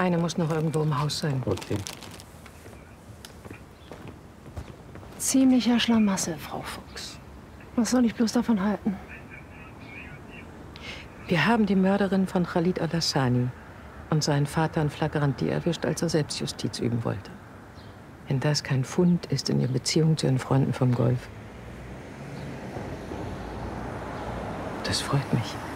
Eine muss noch irgendwo im Haus sein. Okay. Ziemlicher Schlamassel, Frau Fuchs. Was soll ich bloß davon halten? Wir haben die Mörderin von Khalid al-Hassani und seinen Vater in flagranti erwischt, als er Selbstjustiz üben wollte. Wenn das kein Fund ist in ihrer Beziehung zu ihren Freunden vom Golf. Das freut mich.